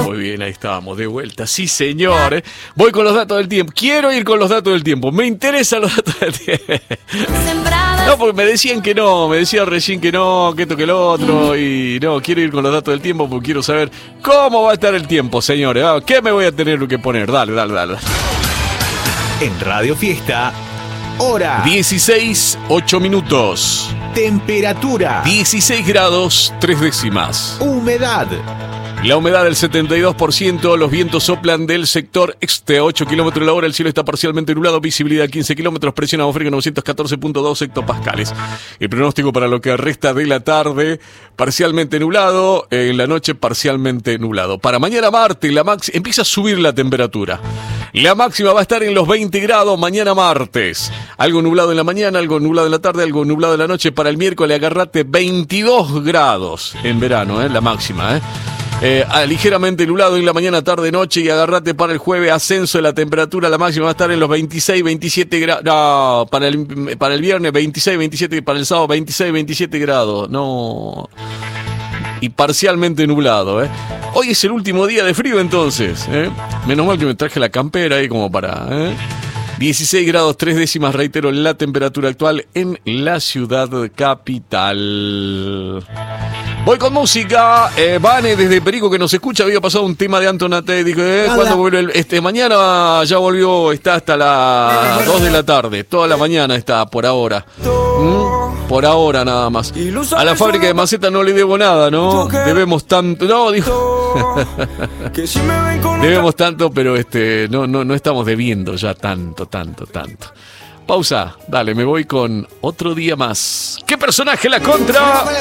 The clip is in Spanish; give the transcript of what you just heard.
Muy bien, ahí estábamos, de vuelta. Sí, señor. Voy con los datos del tiempo. Quiero ir con los datos del tiempo. Me interesan los datos del tiempo. No, porque me decían que no. Me decían recién que no, que esto, que lo otro. Y no, quiero ir con los datos del tiempo porque quiero saber cómo va a estar el tiempo, señores. ¿Qué me voy a tener que poner? Dale. En Radio Fiesta, hora 16, 8 minutos. Temperatura 16 grados, 3 décimas. Humedad. La humedad del 72%, los vientos soplan del sector este a 8 kilómetros la hora, el cielo está parcialmente nublado, visibilidad 15 kilómetros, presión atmosférica 914.2 hectopascales. El pronóstico para lo que resta de la tarde, parcialmente nublado, en la noche parcialmente nublado. Para mañana martes, empieza a subir la temperatura. La máxima va a estar en los 20 grados mañana martes. Algo nublado en la mañana, algo nublado en la tarde, algo nublado en la noche. Para el miércoles agarrate 22 grados en verano, la máxima, ligeramente nublado en la mañana, tarde, noche y agarrate para el jueves, ascenso de la temperatura, la máxima va a estar en los 26, 27 grados, no, para el viernes 26, 27, para el sábado 26, 27 grados, no, y parcialmente nublado, Hoy es el último día de frío entonces, menos mal que me traje la campera ahí como para, 16 grados, 3 décimas, reitero, la temperatura actual en la ciudad capital. Voy con música. Vane desde Perico que nos escucha, había pasado un tema de Antonate. Dijo, ¿cuándo vuelve? Mañana ya volvió, está hasta las 2 de la tarde. Toda la mañana está, por ahora. Por ahora nada más. A la fábrica de macetas no le debo nada, ¿no? Debemos tanto. No, dijo. Debemos tanto, pero no estamos debiendo ya tanto. Pausa. Dale, me voy con otro día más. ¿Qué personaje la contra?